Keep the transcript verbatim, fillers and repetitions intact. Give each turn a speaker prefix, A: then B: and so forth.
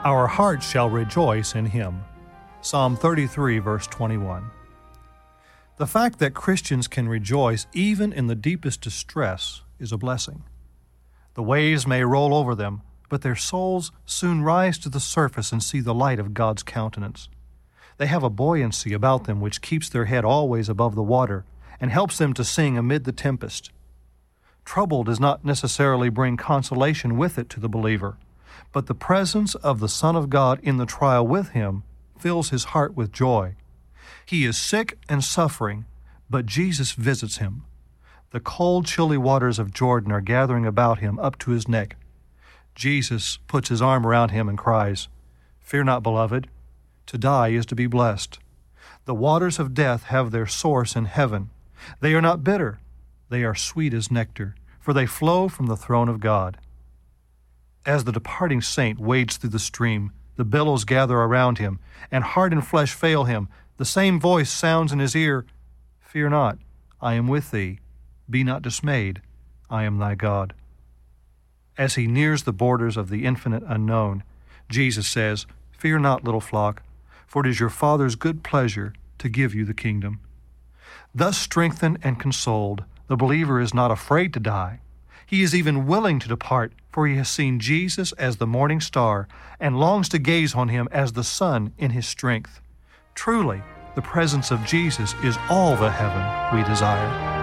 A: Our hearts shall rejoice in him. Psalm thirty-three, verse twenty-one. The fact that Christians can rejoice even in the deepest distress is a blessing. The waves may roll over them, but their souls soon rise to the surface and see the light of God's countenance. They have a buoyancy about them which keeps their head always above the water and helps them to sing amid the tempest. Trouble does not necessarily bring consolation with it to the believer, but the presence of the Son of God in the trial with him fills his heart with joy. He is sick and suffering, but Jesus visits him. The cold, chilly waters of Jordan are gathering about him up to his neck. Jesus puts his arm around him and cries, "Fear not, beloved. To die is to be blessed." The waters of death have their source in heaven. They are not bitter. They are sweet as nectar, for they flow from the throne of God. As the departing saint wades through the stream, the billows gather around him, and heart and flesh fail him. The same voice sounds in his ear, "Fear not, I am with thee. Be not dismayed, I am thy God." As he nears the borders of the infinite unknown, Jesus says, "Fear not, little flock, for it is your Father's good pleasure to give you the kingdom." Thus strengthened and consoled, the believer is not afraid to die. He is even willing to depart, for he has seen Jesus as the morning star and longs to gaze on him as the sun in his strength. Truly, the presence of Jesus is all the heaven we desire.